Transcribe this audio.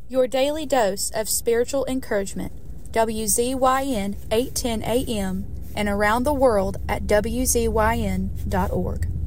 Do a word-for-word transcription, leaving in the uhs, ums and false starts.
Your daily dose of spiritual encouragement. W Z Y N eight ten A M and around the world at W Z Y N dot org.